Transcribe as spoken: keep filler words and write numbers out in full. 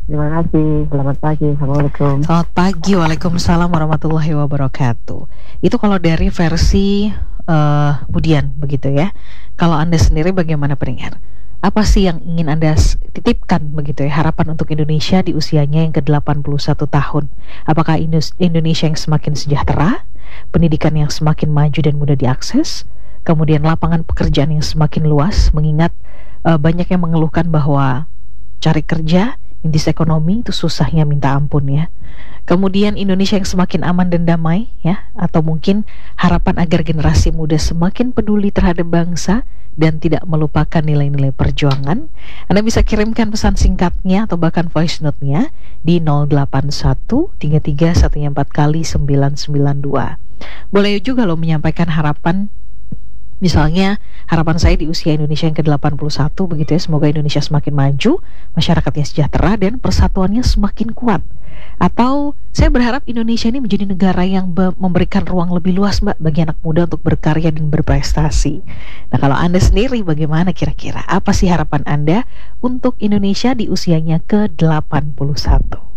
Terima kasih. Selamat pagi. Assalamualaikum. Selamat pagi, Waalaikumsalam warahmatullahi wabarakatuh. Itu kalau dari versi uh, Budian begitu ya. Kalau Anda sendiri bagaimana pendengar? Apa sih yang ingin Anda s- titipkan begitu ya, harapan untuk Indonesia di usianya yang ke delapan puluh satu tahun? Apakah Indus- Indonesia yang semakin sejahtera, pendidikan yang semakin maju dan mudah diakses, kemudian lapangan pekerjaan yang semakin luas, mengingat uh, banyak yang mengeluhkan bahwa cari kerja, indeks ekonomi itu susahnya minta ampun ya. Kemudian Indonesia yang semakin aman dan damai ya, atau mungkin harapan agar generasi muda semakin peduli terhadap bangsa dan tidak melupakan nilai-nilai perjuangan. Anda bisa kirimkan pesan singkatnya atau bahkan voice note-nya di nol delapan satu tiga tiga satu empat kali sembilan sembilan dua. Boleh juga loh menyampaikan harapan. Misalnya, harapan saya di usia Indonesia yang ke delapan puluh satu begitu ya, semoga Indonesia semakin maju, masyarakatnya sejahtera dan persatuannya semakin kuat. Atau saya berharap Indonesia ini menjadi negara yang be- memberikan ruang lebih luas Mbak bagi anak muda untuk berkarya dan berprestasi. Nah, kalau Anda sendiri bagaimana kira-kira? Apa sih harapan Anda untuk Indonesia di usianya ke delapan puluh satu?